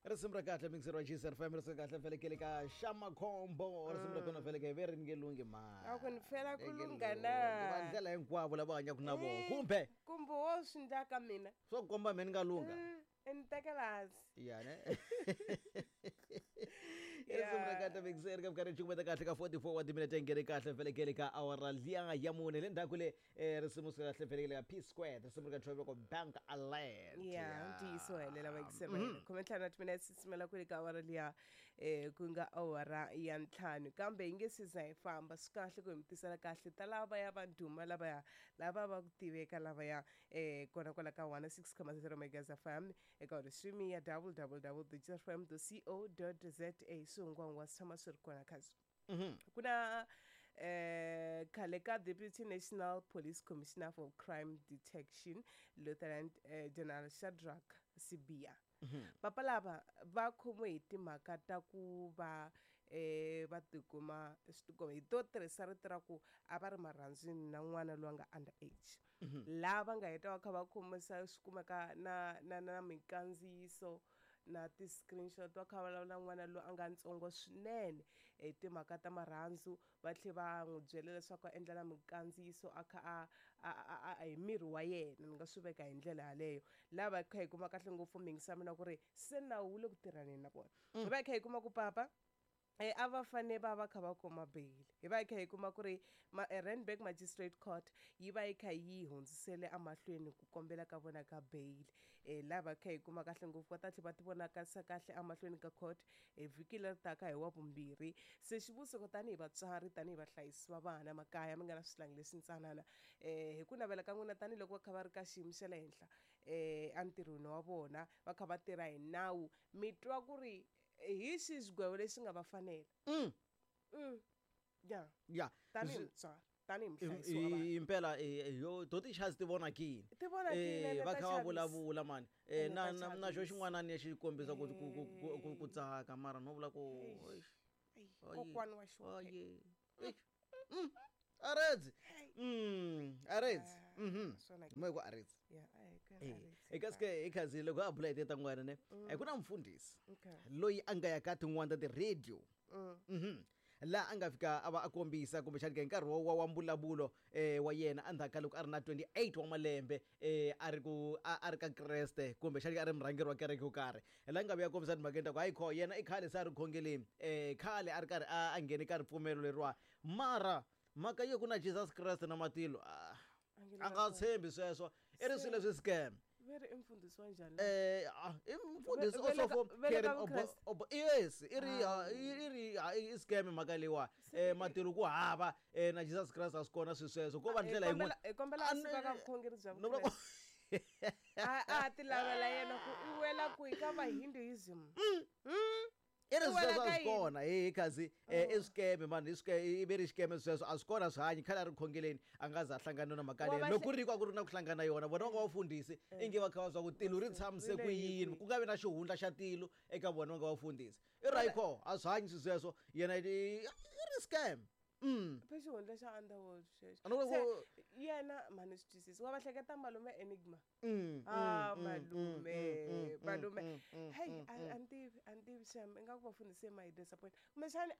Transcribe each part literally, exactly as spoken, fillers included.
Risimra kahle mixerwa G F M risimra kahle velekele ka Shama Kombo risimra kona veleke veri ngelungi ma. Akunifela kulunga na. Bandlela hinkwavo lava hanyaka na vona. Kumbe kumbe wo swi ndaka mina. Swo komba meni nga lunga. Entekela hansi. Ya ne. Risimra kahle mixer ka kare chuma kahle ka forty-four wa timinete ngere kahle velekele ka awara liya ya mune le ndakule risimra kahle velekele ka P squared risimra ka travel ko bank alert. Yeah, ndiso hele lava kusema. Komentlana mina sisimela kule ka awara liya eh kunga awara ya ntlhanu kambe ingesiza ifamba sikahle ku imtisela kahle talaba ya banduma laba ya laba ba kutiveka laba ya eh kona kona ka one oh six point zero megahertz F M eka streaming ya w w w dot g f m dot co dot z a sungwa wasama sirkona kazi. Mhm. Kuna eh Kaleka Deputy National Police Commissioner for Crime Detection Lieutenant eh, General Shadrack Sibia. Papa lava va khomwe hi timhaka ta ku va eh va tikuma switikoma hi to tirhisa rito ra ku a va ri marhandzini na n'wana loyi nga under age lava nga heta va kha va khomisa swikumeka na na na mikandziyiso na ti screenshot wa kha va lavula n'wana loyi a nga ntsongo swinene hi timhaka ta marhandzu va tlhe va n'wi byela leswaku a endla na mikandziyiso a kha a hi miri wa yena ni nga swi veka hi ndlela yaleyo lava kha hi kuma kahle ngopfu mingisa mina ku ri se na wu le ku tirhaneni na vona hi va kha hi kuma ku papa eh ava fane va va kha va koma bail hi va kha hi kuma ku ri Randburg Magistrate Court yi va yi kha yi hundzisele amahlweni ku kombela ka vona ka bail eh lava kha hi kuma kahle ngopfu va ta tlhe va ti vona ka sa kahle amahlweni ka court eh vikile ta ka hi wa vumbirhi se xivuso ko tani hi vatswari tani hi vahlayisi va vana makaya mi nga na swilangi leswi ntsanana eh hi ku navela ka n'wina tani loko va kha va ri ka xiyimo xa le henhla eh antirhweni wa vona va kha va tirha hi nawu mi twa ku ri hi xigwevo lexi nga va fanela Mm. Mm. Yeah. Yeah. Tani mtswari, tani mhlayisi wa vana. Impela yo doti chance ti vona kini. Ti vona kini eh va kha va vulavula mani. Eh Ene na ta na na xo xin'wana ni xi kombisa ku ku ku ku tsaka mara no vula ku kokwani wa xona. Oye. Mm. Areds. Mm. Areds. Mhm. Moyo ku Areds. Yeah, ai ka Eh, Areds. ekaske ekazi loko apply teta ngwana ne. Eh kuna mfundisi. Okay. Loyi anga ya ka tin'wana ta ti radio. Mm. Mhm. La anga fika aba akombisa kumbe xani ke nkarhi wa wa mbulabulo eh wa yena andhaka loko a ri na twenty-eight wa malembe eh a ri ku a ri ka Kreste kumbe xani a ri murhangeri wa kereke yo karhi la nga vuya kombisa timhaka ku hayi kho yena i khale sa ri khongeleni eh khale a ri karhi a nghene ka ripfumelo leriwa mara mhaka yo ku na Jesus Christ na matilo a nga tshembi sweswo i ri swilo leswi scam. Very imfundisi wanjani? Eh imfundisi also for caring obo yes iri iri i scam makaliwa eh matilo ku hava eh na Jesus Christ asikona swisweso ko va ndlela yin'we e kombela asika ka vukhongeri bya vukreste a a ti lavela yena ku i wela ku ka va Hinduism. Iri sweswo asikona eh kazi eh scam man i very scam sweswo asikona swihanyi khale ri khongeleni angaza hlangana na makale loko ri kwa ku ri na ku hlangana yona vona va vafundisi inge va kha va swa ku tilo ri tshamise ku yini ku nga vi na xihundla xa tilo eka vona va nga vafundisi i right kho a swihanyi sweswo yena i scam. Mm. Phesho hundla xa underworld xexo. Ano ko yena mani swisisi wa va hleketa malume Enigma. Mm. Ah malume malume hey anti anti sham nga ku vafundise my disappoint kumexani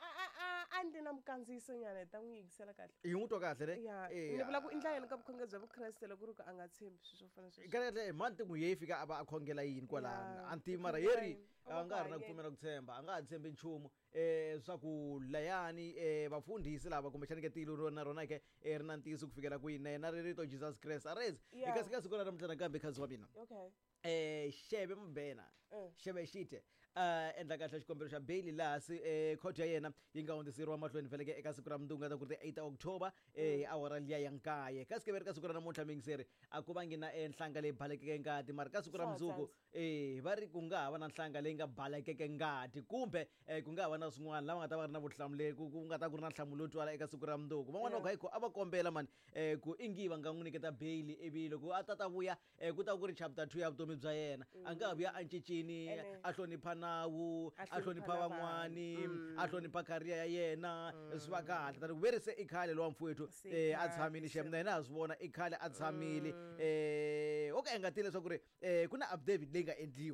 a a ndi na mukandziyiso nyana ta n'wi yingisela kahle i n'wi twa kahle ne eh ni vula ku indla yena ka vukhongeri bya vukreste loko ri ku a nga tshembi swi swo fana sweswo kahle manti n'wi ye fika aba a khongela yini kwalana anti mara yeri a nga ri na ku pfumela ku tshemba a nga ha tshembi nchumu eh swa ku layani eh vafundhisi lava kumbe xani ke tilo rona rona ke eh ri na ntiyiso ku fikela kwini na yena ri rito Jesus Christ arezi eka sika siku ra mhlana kambe khazi wa mina okay eh Shebe Mbena Shebe Shite eh endla kahle xikombelo xa bail la si eh court ya yena yi nga hundziseriwa mahlweni veleke eka siku ra mundungu ta ku ri eight October eh awara liya ya nkaye ka siku ka siku ra namuntlha mingiseri a ku vangi na enhlanga leyi balekeke ngati mara ka siku ra mundzuku eh va ri ku nga hava na nhlanga leyi nga balekeke ngati kumbe eh ku nga hava na swin'wana lava nga ta va ri na vutihlamuleri ku nga ta ku ri na nhlamulo twala eka siku ra mundungu van'wana va kha a va kombela mani eh ku ingiva nga n'wi nyiketa bail ivi loko a ta ta vuya eh ku ta ku ri chapter two ya vutomi bya yena a nga vuya a cincini a hlonipha nawu a hlonipha van'wani a hlonipha career ya yena swi va kahle tani veri se i khale lo mfowethu eh a tshamini xemna yena a swi vona i khale a tshamile eh okay nga tile leswaku ri eh ku na affidavit leyi nga endliwa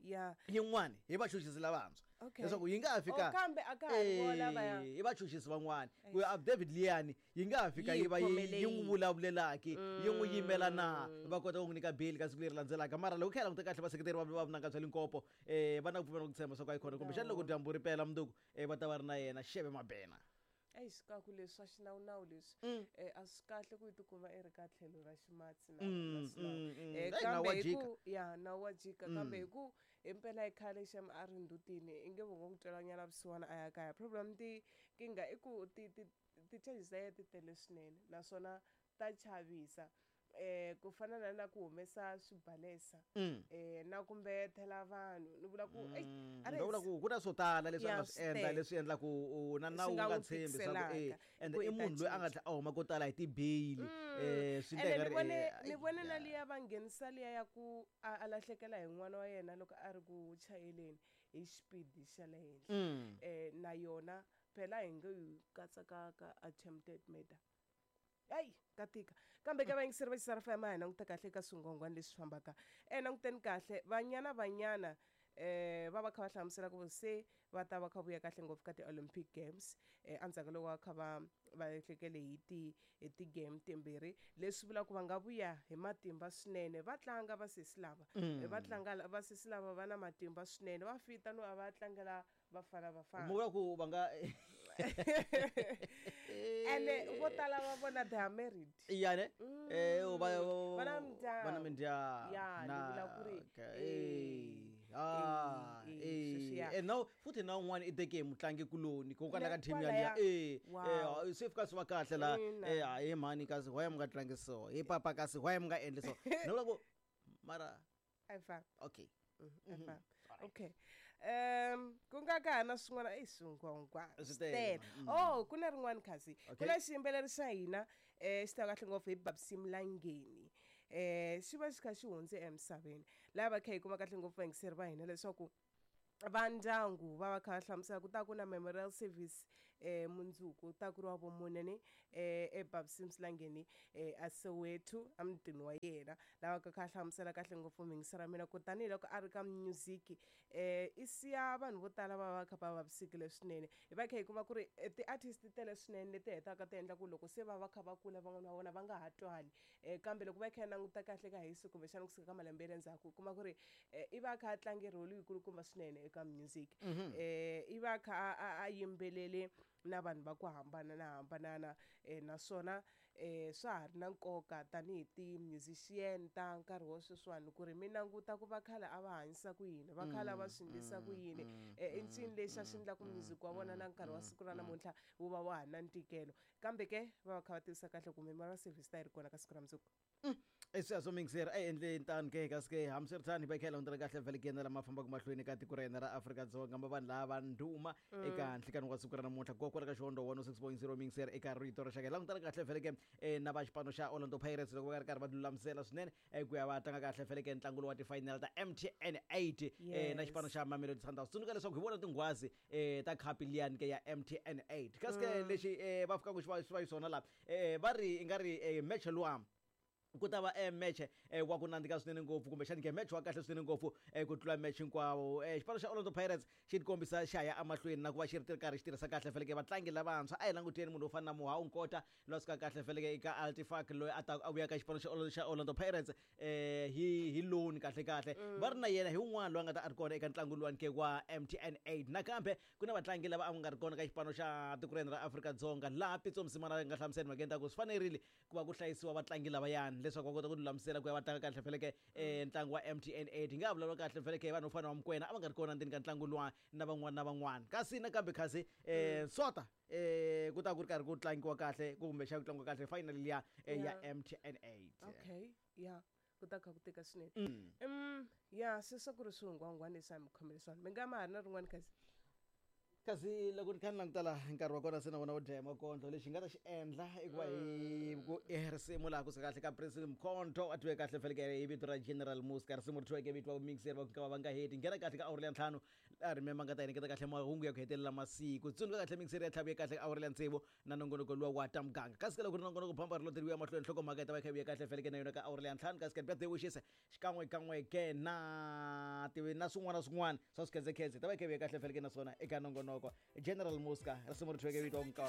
ya yin'wana hi vachuchisi lavantshwa okay leswaku yi nga ha oh fika kambe aka ha ri vona vaya hi vachuchisi van'wana ku ya David Liyani yi nga ha fika Yi yi va yi khomelele yi n'wi yi- vulavulelaki yi n'wi yimela na Mm. va kota ku n'wi nyika beli ka siku leri landzelaka mara loko khela languta kahle vaseketeri va va vunanga bya Limpopo eh va na ku pfumela ku tshemba swa ku a yi khona kumbexani loko dyambu ri pela mundzuku eh va ta va ri na yena Shebe Mabena. eyi swikaku leswi swa xinawunawu leswi Mm. eh a swi kahle ku yi tikuma i ri ka tlhelo ra ximatsi na Mm, na swinawu. mm, mm. Eh, Hey, nawu kambe wa hi jika. ku ya nawu wa jika kambe Mm. hi ku impela hi khale xem a ri ndutini i nge vongo ku twela nyana vusiwana a ya kaya problem ti kinga i ku ti ti ti-charges ta yena ti tele swinene naswona ta chavisa eh ku fana na na ku humesa swibalesa Mm. eh na kumbe thela vanhu ni vula ku eyi Mm, a ri ni vula ku ku na swo tala leswi a Ya, nga swi endla swi leswi endla ku u na nawu Swi nga wu nga n'wi tshembi swa ku eh tikiselaka, ende ku i hi ta munhu loyi a nga cinca. tlha a huma ko tala hi tibeyili Mm. eh swi ene endla ni ku vone ri, eh, ni vone na ai, liya va nghenisa liya ya ku a a lahlekela hi n'wana wa yena loko a ri ku chayeleni hi xipidi xa le henhla Mm. eh na yona phela hi nge yi katsa ka ka attempted murder hayi ka tika kambe ka vayingiseri va Cesar F M a hi languta kahle ka swingwangwana leswi fambaka eh languteni kahle Banyana Banyana eh va va kha va hlamusela ku se va ta va kha vuya kahle ngopfu ka ti-Olympic Games eh endzhaku loko va kha va va ehlekele hi ti hi ti-game timbirhi leswi vulaka ku va nga vuya hi matimba swinene va tlanga vasesi lava Eh, va tlanga vasesi lava va na matimba swinene va fita no a va tlangela Bafana Mo Bafana vula ku va nga ene vo tala va vona they are married yani Mm. eh o va Va na va na mindyangu. mindyangu Ya, ni na vula ku ri, okay, eh, eh ah eh, eh, sweswiya. eh and now futhi na un'wana i teke mutlangi kuloni ko kwala ka Le team kwalaya. ya eh Wow. eh swi fika swi va kahle la Ina. eh hayi mani kasi why mi nga tlangi so hi papa kasi why mi nga endli so ni vula ku mara I found. okay I Mhm. found. Alright. Okay. Um ku nga ka na swin'wana i swingwangwana Swi swi tele, tele. man. Mm. Oh ku na rin'wana kasi ku Okay. na xiyimbeleri xa hina eh xi ta kahle ngopfu hi Babsi Mlangeni eh xi va xi kha xi hundze emisaveni laha va kha hi kuma kahle ngopfu vayingiseri va hina leswaku va ndyangu va va kha va hlamusela ku ta ku na memorial service eh mundzuku ta ku ri wa vumune ni eh eBabsi Mlangeni eh a Soweto amutini wa yena lava ka kha hlamusela kahle ngopfu mingisi ra mina ku tanihi loko a ri ka music eh i siya vanhu vo tala va va kha va vavisekile swinene hi va kha hi kuma ku ri eh, ti-artist tele swinene leti hetaka ti endla ku loko se va va kha va kula van'wana va vona va nga ha twali eh kambe loko va kha languta kahle ka hisi kumbexana kusuka ka malembe ya le ndzhaku u kuma ku ri eh, i va kha a tlange role yikulukumba swinene eka music eh i va kha a- a- a yimbelele na vanhu va ku hambana na hambanana eh naswona eh swa ha ri na nkoka tanihi ti-musician ta nkarhi wa sweswiwani ku ri mi languta ku va khale a va hanyisa ku yini va khale a va swi endlisa ku yini eh i ncini lexi a xi endlaku music wa vona na nkarhi wa siku ra namuntlha wu va wa ha ri na ntikelo kambe ke va va kha va tivisa kahle ku memorial service ta yi ri kona ka siku ra mundzuku eswiya swo mingiseri a hi endleni tani ke kasi ke hambiswiritano hi va khela hundzela kahle vhele lama fambaka mahlweni ka tiko ra hina ra Afrika-Dzonga ma vanhu lava ndhuma eka nhlikani wa siku ra namuntlha ku kwala ka xihondo one oh six point zero mingiseri eka rito ra xaka hi langutana kahle vhele ke eh, na va xipano xa Orlando Pirates loko va ri karhi va lulamisela swinene eh, ku ya va tlanga kahle vhele ke ntlangu wa ti-final ta M T N eight eh, na Yes. xipano xa Mamelodi Sundowns tsundzuka leswaku hi vona tinghwazi eh, ta khapi liyani ke ya M T N eight kasi ke lexi eh, va fikaka xi va xiswona laha eh, va ri i nga ri eh, match luwa ku ta va e match eh, wa ku nandzika swinene ngopfu kumbe xani ke match wa kahle swinene ngopfu eh, ku tlula match hinkwawo eh, xipano xa Orlando Pirates xi tikombisa xi ya amahlweni na ku va xi ri karhi xi tirhisa kahle feleke vatlangi lavantshwa a hi languteni munhu wo fana na Mohawu Nkota loyi a suka kahle feleke eka Altifak loyi a ta a vuya ka xipano xa Orlando Pirates eh, hi hi loan kahle kahle va ri na yena hi un'wana loyi a nga ta a ri kona eka ntlangu luwani ke wa M T N eight nakambe ku na vatlangi lava a nga ri kona ka xipano xa tiko ra Afrika-Dzonga laha Pitso Msimana nga hlamuseni makenta ku swi fanerile ku va ku hlayisiwa vatlangi lavayani leswaku va kota ku lulamisela ku ya va tlanga kahle feleke eh, ntlangu wa M T N eight hi nga vulavula kahle feleke vanhu vo fana wa Mokwena a va nga ri kona ndzeni ka ntlangu luwa na van'wana na van'wana kasi nakambe khasi eh, sota eh, ku ta ku ri karhi ku tlangiwa kahle kumbe xa ku tlangiwa kahle final liya eh, ya Yeah. M T N eight okay ya ku ta kha ku tika swinene Mm. um ya sweswo ku ri swingwangwana leswi a mi khomele swona mi nga ma ha ri na rin'wana kasi kasi loko ni kha ni languta laha nkarhi wa kona se na vona wo dya hi makondlo lexi hi nga ta xi endla i ku va hi ku i risimu laha kusuka kahle ka Prince Mkhonto a tiwe kahle feleke hi vito ra General Muska risimu ri thyiweke vito va mixer va ka va nga heti nghena kahle ka awuri ya ntlhanu laha rimemba nga ta hi nyiketa kahle mahungu ya ku hetelela masiku tsundzuka kahle mixer ya tlhavuye kahle awuri ya ntsevu na nongonoko luwa wa ta muganga kasi ke loko ri nongonoko bamba ri lo teriwa mahlweni nhlokomhaka yi ta va yi kha yi vuye kahle feleke na yona ka awuri ya ntlhanu kasi ke birthday wishes xikan'we kan'we ke na tivi na swin'wana na swin'wana swa swikhedzekhedze ta va keve kahle feleke naswona eka nongonoko General Muska risimu ri thweke vito